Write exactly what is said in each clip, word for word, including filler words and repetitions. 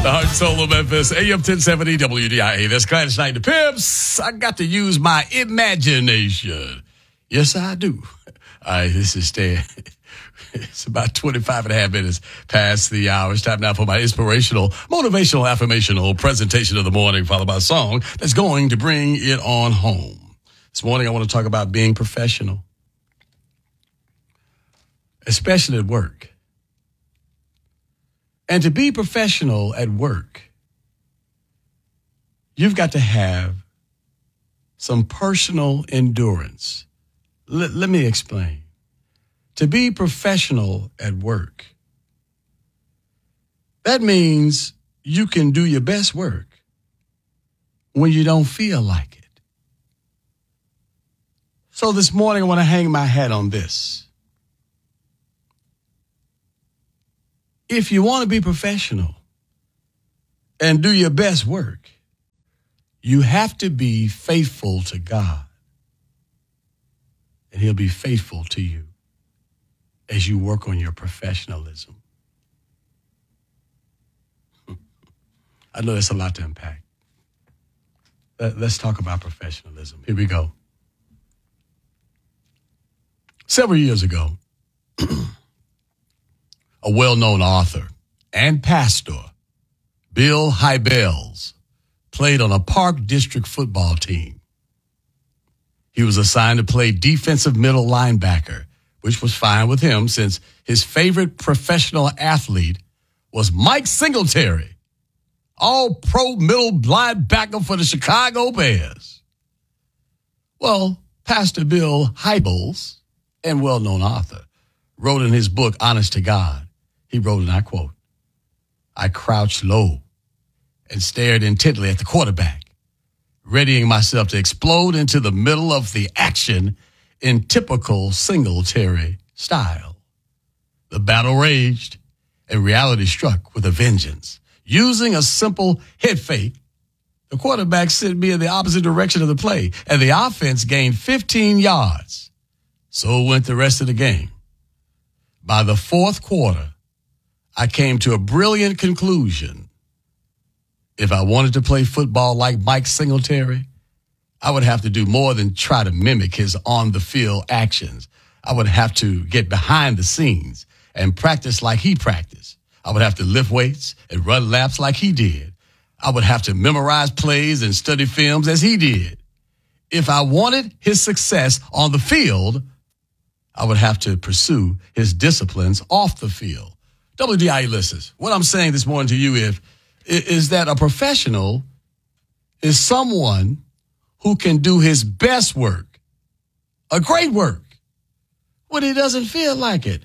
The heart and soul of Memphis, A M ten seventy W D I A. That's Gladys Knight the Pimps. I got to use my imagination. Yes, I do. All right, this is Stan. It's about twenty-five and a half minutes past the hour. It's time now for my inspirational, motivational, affirmational presentation of the morning, followed by a song that's going to bring it on home. This morning, I want to talk about being professional, especially at work. And to be professional at work, you've got to have some personal endurance. L- let me explain. To be professional at work, that means you can do your best work when you don't feel like it. So this morning, I want to hang my hat on this. If you want to be professional and do your best work, you have to be faithful to God, and He'll be faithful to you as you work on your professionalism. I know there's a lot to unpack. Let's talk about professionalism. Here we go. Several years ago, a well-known author and pastor, Bill Hybels, played on a Park District football team. He was assigned to play defensive middle linebacker, which was fine with him since his favorite professional athlete was Mike Singletary, all-pro middle linebacker for the Chicago Bears. Well, Pastor Bill Hybels, and well-known author, wrote in his book, Honest to God, he wrote, and I quote, "I crouched low and stared intently at the quarterback, readying myself to explode into the middle of the action in typical Singletary style. The battle raged, and reality struck with a vengeance. Using a simple head fake, the quarterback sent me in the opposite direction of the play, and the offense gained fifteen yards. So went the rest of the game. By the fourth quarter, I came to a brilliant conclusion. If I wanted to play football like Mike Singletary, I would have to do more than try to mimic his on-the-field actions. I would have to get behind the scenes and practice like he practiced. I would have to lift weights and run laps like he did. I would have to memorize plays and study films as he did. If I wanted his success on the field, I would have to pursue his disciplines off the field." W D I A listeners, what I'm saying this morning to you is, is that a professional is someone who can do his best work, a great work, when he doesn't feel like it.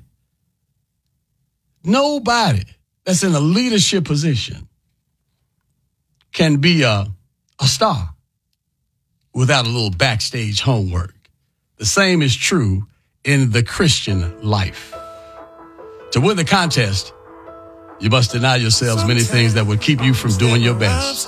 Nobody that's in a leadership position can be a, a star without a little backstage homework. The same is true in the Christian life. To win the contest, you must deny yourselves many things that would keep you from doing your best.